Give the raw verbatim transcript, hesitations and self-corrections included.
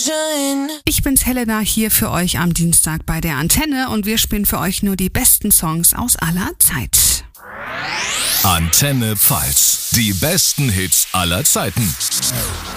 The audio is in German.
Sunshine. Ich bin's Helena, hier für euch am Dienstag bei der Antenne und wir spielen für euch nur die besten Songs aus aller Zeit. Antenne Pfalz, die besten Hits aller Zeiten.